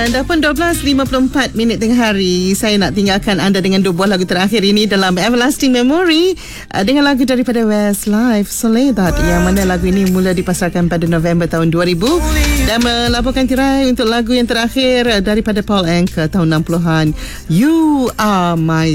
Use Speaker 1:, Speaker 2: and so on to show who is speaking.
Speaker 1: Dan dah pun 12.54 tengah hari. Saya nak tinggalkan anda dengan dua buah lagu terakhir ini dalam Everlasting Memory, dengan lagu daripada Westlife, Soledad, yang mana lagu ini mula dipasarkan pada November tahun 2000 dan melaporkan tirai untuk lagu yang terakhir daripada Paul Anka tahun 60-an, You Are My